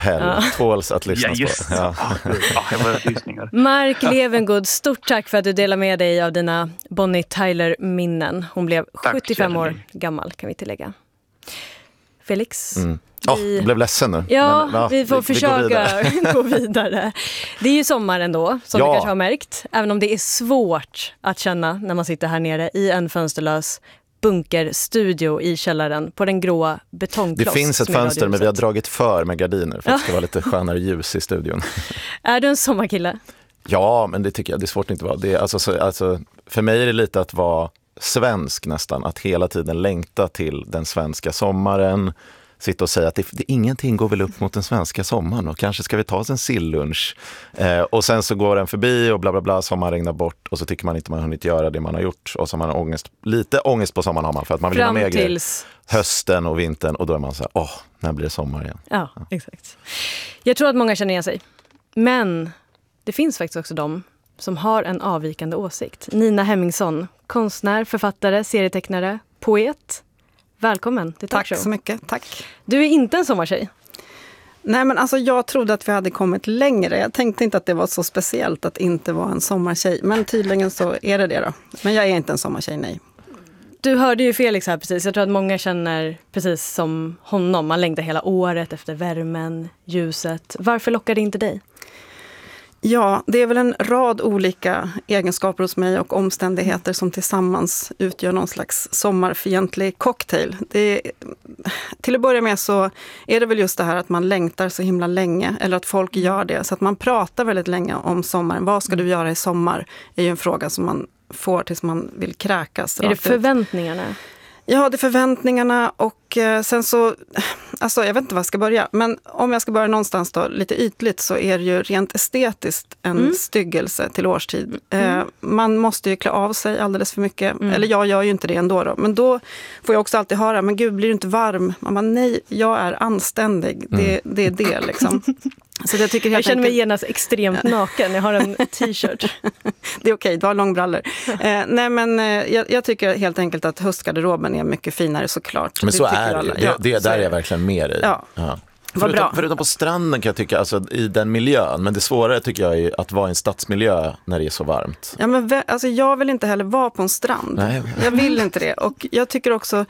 tåls att lyssna på. Ja, jag var lyssningar. Mark Levengood, stort tack för att du delar med dig av dina Bonnie Tyler-minnen. Hon blev 75 år gammal, kan vi tillägga. Felix? Jag blev ledsen nu. Ja, vi får försöka gå vidare. Det är ju sommar ändå, som du kanske har märkt. Även om det är svårt att känna när man sitter här nere i en fönsterlös bunkerstudio i källaren på den gråa betongkloss. Det finns ett fönster, men vi har dragit för med gardiner för att det ska vara lite skönare ljus i studion. Är du en sommarkille? Ja, men det tycker jag. Det är svårt att inte vara. Det är, alltså, för mig är det lite att vara svensk nästan. Att hela tiden längta till den svenska sommaren. Sitta och säga att ingenting går väl upp mot den svenska sommaren och kanske ska vi ta oss en sillunch. Och sen så går den förbi och bla bla bla, sommaren regnar bort och så tycker man inte man har hunnit göra det man har gjort. Och så har man lite ångest på sommaren har man för att man vill ha med tills hösten och vintern och då är man så här, när blir det sommar igen? Ja, exakt. Jag tror att många känner igen sig. Men det finns faktiskt också de som har en avvikande åsikt. Nina Hemmingsson, konstnär, författare, serietecknare, poet. Välkommen till Talkshow. Tack så mycket, tack. Du är inte en sommartjej. Nej, men alltså jag trodde att vi hade kommit längre. Jag tänkte inte att det var så speciellt att inte vara en sommartjej. Men tydligen så är det då. Men jag är inte en sommartjej, nej. Du hörde ju Felix här precis. Jag tror att många känner precis som honom. Man längtar hela året efter värmen, ljuset. Varför lockar det inte dig? Ja, det är väl en rad olika egenskaper hos mig och omständigheter som tillsammans utgör någon slags sommarfientlig cocktail. Till att börja med så är det väl just det här att man längtar så himla länge, eller att folk gör det. Så att man pratar väldigt länge om sommaren. Vad ska du göra i sommar? Är ju en fråga som man får tills man vill kräkas. Är det förväntningarna? Ja, det är förväntningarna och sen så, alltså jag vet inte var jag ska börja, men om jag ska börja någonstans då, lite ytligt så är det ju rent estetiskt en styggelse till årstid. Man måste ju klä av sig alldeles för mycket, eller jag gör ju inte det ändå då, men då får jag också alltid höra, men gud blir du inte varm? Man bara, nej, jag är anständig, det är det liksom. Så jag känner mig genast extremt naken. Jag har en t-shirt. Det är okej, du har långbrallor. Nej, men jag tycker helt enkelt att höstgarderoben är mycket finare såklart. Men så är det. Det där är jag verkligen med i. Ja. Förutom på stranden kan jag tycka, alltså i den miljön. Men det svårare tycker jag är att vara i en stadsmiljö när det är så varmt. Ja, men alltså jag vill inte heller vara på en strand. Nej. Jag vill inte det. Och jag tycker också,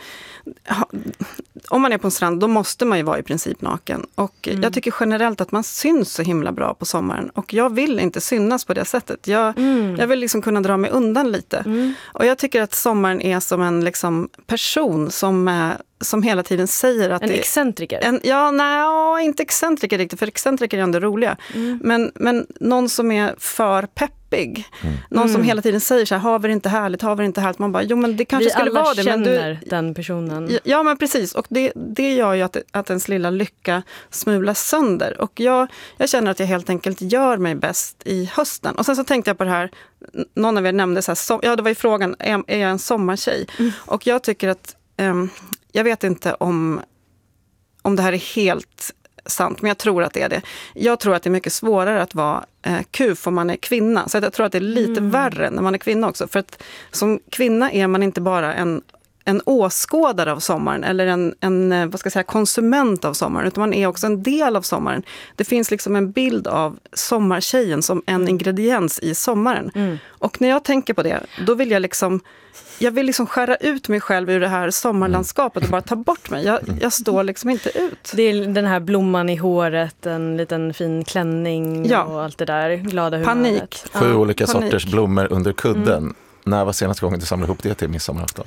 om man är på en strand, då måste man ju vara i princip naken. Och jag tycker generellt att man syns så himla bra på sommaren. Och jag vill inte synas på det sättet. Jag vill liksom kunna dra mig undan lite. Och jag tycker att sommaren är som en liksom person som hela tiden säger att en excentriker? Inte excentriker riktigt, för excentriker är ändå roliga. Men någon som är för peppig. Någon som hela tiden säger så här, har vi det inte härligt? Man bara, jo men det kanske skulle vara det. Vi alla känner den personen. Ja, men precis. Och det gör ju att ens lilla lycka smulas sönder. Och jag känner att jag helt enkelt gör mig bäst i hösten. Och sen så tänkte jag på det här, någon av er nämnde så här, det var ju frågan, är jag en sommartjej? Och jag tycker att jag vet inte om det här är helt sant, men jag tror att det är det. Jag tror att det är mycket svårare att vara kuf om man är kvinna. Så jag tror att det är lite värre när man är kvinna också. För att som kvinna är man inte bara en åskådare av sommaren eller en konsument av sommaren, utan man är också en del av sommaren. Det finns liksom en bild av sommartjejen som en ingrediens i sommaren. Och när jag tänker på det, då vill jag vill skära ut mig själv ur det här sommarlandskapet och bara ta bort mig. Jag står liksom inte ut. Det är den här blomman i håret, en liten fin klänning och allt det där. Glada humöret. Panik. 7 olika sorters blommor under kudden. När var senaste gången du samlade ihop det till midsommarafton?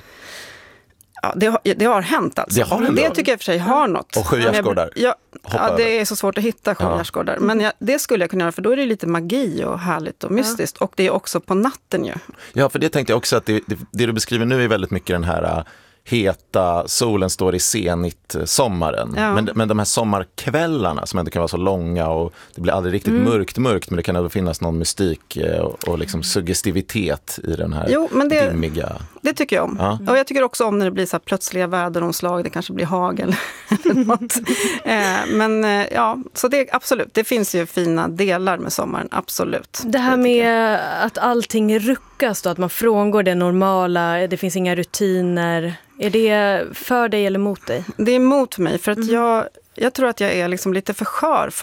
Ja, det har hänt alltså. Det tycker jag för sig har något. Och 7 gärdsgårdar. Ja, det är så svårt att hitta 7 gärdsgårdar. Men det skulle jag kunna göra, för då är det lite magi och härligt och mystiskt. Och det är också på natten ju. Ja, för det tänkte jag också att det du beskriver nu är väldigt mycket den här heta, solen står i senigt sommaren. Ja. Men de här sommarkvällarna som ändå kan vara så långa och det blir aldrig riktigt mörkt, men det kan ändå finnas någon mystik och liksom suggestivitet i den här dimmiga. Det tycker jag om. Ja. Och jag tycker också om när det blir så här plötsliga väderomslag, det kanske blir hagel eller något. Så det absolut, det finns ju fina delar med sommaren, absolut. Det här med att allting ruckas då, att man frångår det normala, det finns inga rutiner. Är det för dig eller mot dig? Det är mot mig, för att jag tror att jag är liksom lite för skör